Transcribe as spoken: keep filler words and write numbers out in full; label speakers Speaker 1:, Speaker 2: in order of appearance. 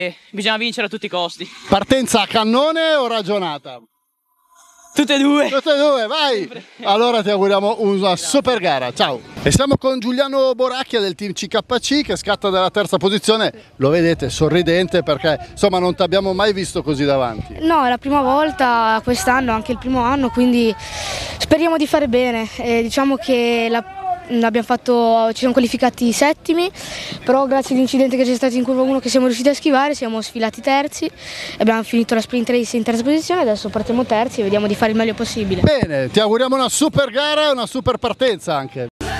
Speaker 1: bisogna vincere a tutti i costi.
Speaker 2: Partenza a cannone o ragionata?
Speaker 1: Tutte e due.
Speaker 2: Tutte e due, vai! Allora ti auguriamo una super gara, ciao! E siamo con Giuliano Boracchia del team C K C che scatta dalla terza posizione, lo vedete sorridente perché insomma non ti abbiamo mai visto così davanti.
Speaker 3: No, è la prima volta quest'anno, anche il primo anno, quindi speriamo di fare bene. Eh, diciamo che la Abbiamo fatto, ci siamo qualificati settimi, però grazie all'incidente che c'è stato in curva uno che siamo riusciti a schivare siamo sfilati terzi, abbiamo finito la sprint race in terza posizione, adesso partiamo terzi e vediamo di fare il meglio possibile.
Speaker 2: Bene, ti auguriamo una super gara e una super partenza anche.